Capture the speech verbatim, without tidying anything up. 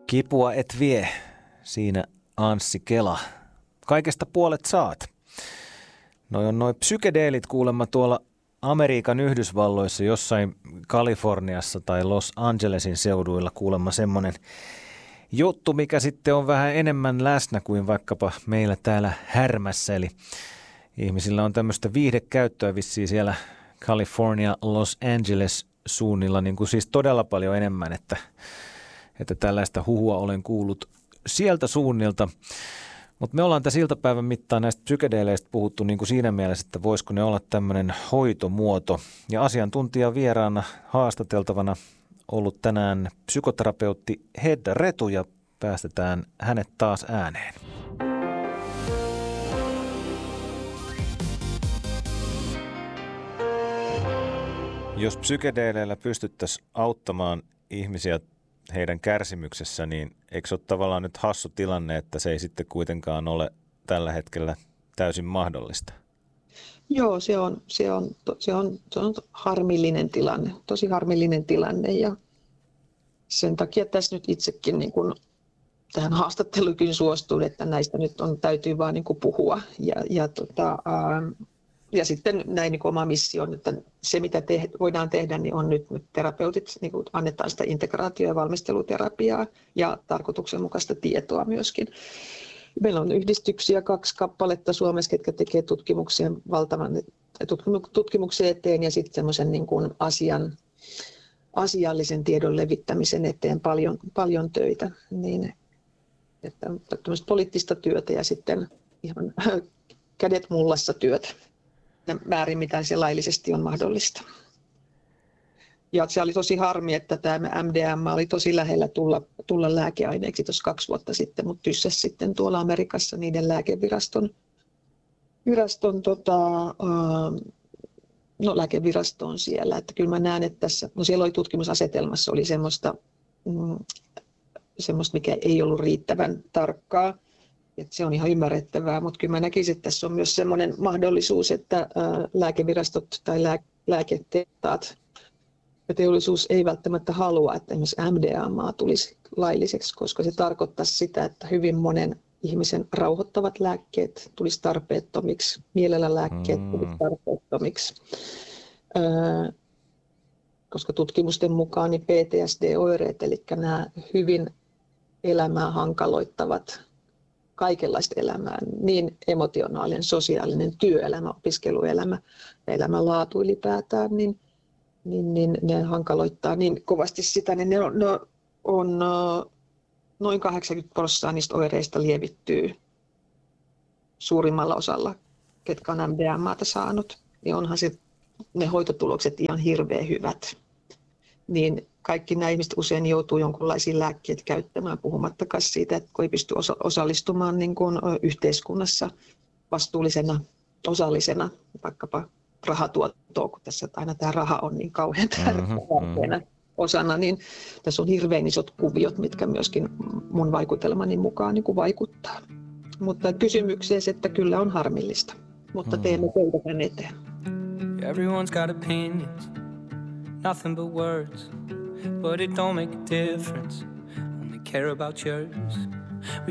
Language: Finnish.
Kipua et vie, siinä Anssi Kela. Kaikesta puolet saat. Noi on noi psykedeelit kuulemma tuolla Amerikan Yhdysvalloissa, jossain Kaliforniassa tai Los Angelesin seuduilla kuulemma semmoinen juttu, mikä sitten on vähän enemmän läsnä kuin vaikkapa meillä täällä Härmässä. Eli ihmisillä on tämmöistä viihdekäyttöä vissiin siellä California, Los Angeles suunnilla, niin kuin siis todella paljon enemmän, että, että tällaista huhua olen kuullut sieltä suunnilta. Mutta me ollaan tässä iltapäivän mittaan näistä psykedeeleistä puhuttu niin kuin siinä mielessä, että voisiko ne olla tämmöinen hoitomuoto. Ja asiantuntija vieraana haastateltavana ollut tänään psykoterapeutti Hedda Retu ja päästetään hänet taas ääneen. Jos psykedeeleillä pystyttäisiin auttamaan ihmisiä heidän kärsimyksessä, niin eikö ole tavallaan nyt hassu tilanne, että se ei sitten kuitenkaan ole tällä hetkellä täysin mahdollista? Joo, se on, se on, se on, se on harmillinen tilanne, tosi harmillinen tilanne ja sen takia tässä nyt itsekin niin kun tähän haastattelukin suostuin, että näistä nyt on, täytyy vaan niin kuin puhua ja, ja, tota, ää, ja sitten näin niin kuin oma missio on, että se mitä te, voidaan tehdä, niin on nyt, nyt terapeutit, niin kuin annetaan sitä integraatio- ja valmisteluterapiaa ja tarkoituksenmukaista tietoa myöskin. Meillä on yhdistyksiä, kaksi kappaletta Suomessa, ketkä tekee tutkimuksia valtavan tutkimuksen eteen ja sitten semmoisen niin kuin asian, asiallisen tiedon levittämisen eteen paljon, paljon töitä. Niin, että tämmöistä poliittista työtä ja sitten ihan kädet mullassa työtä. Määrin, mitä se laillisesti on mahdollista. Ja se oli tosi harmi, että tämä M D M A oli tosi lähellä tulla, tulla lääkeaineeksi tuossa kaksi vuotta sitten, mutta tyssäsi sitten tuolla Amerikassa niiden lääkeviraston viraston, tota, no, lääkevirastoon siellä. Että kyllä mä näen, että tässä, no siellä oli tutkimusasetelmassa oli semmoista, mm, semmoista, mikä ei ollut riittävän tarkkaa. Että se on ihan ymmärrettävää, mutta kyllä mä näkisin, että tässä on myös sellainen mahdollisuus, että lääkevirastot tai lääketehtaat ja teollisuus ei välttämättä halua, että esimerkiksi M D M A tulisi lailliseksi, koska se tarkoittaisi sitä, että hyvin monen ihmisen rauhoittavat lääkkeet tulisi tarpeettomiksi, mielellä lääkkeet mm. tulisi tarpeettomiksi. Koska tutkimusten mukaan niin P T S D-oireet, eli nämä hyvin elämää hankaloittavat kaikenlaista elämää, niin emotionaalinen, sosiaalinen, työelämä, opiskeluelämä ja elämänlaatu ylipäätään, niin, niin, niin ne hankaloittaa niin kovasti sitä, niin ne on, ne on noin kahdeksankymmentä prosenttia niistä oireista lievittyy suurimmalla osalla, ketkä on M D M A:ta saanut, niin onhan se, ne hoitotulokset ihan hirveän hyvät. Niin kaikki nämä ihmiset usein joutuu jonkinlaisia lääkkeitä käyttämään, puhumattakaan siitä, että kun ei pysty osa- osallistumaan niin kuin yhteiskunnassa vastuullisena, osallisena, vaikkapa rahatuottoa, kun tässä aina tämä raha on niin kauhean tärkeänä osana, niin tässä on hirveän isot kuviot, mitkä myöskin mun vaikutelmani mukaan niin kuin vaikuttaa. Mutta kysymykseen se, että kyllä on harmillista, mutta teemme töitä tämän eteen. Everyone's got opinions, nothing but words, but it don't make a difference, only care about yours.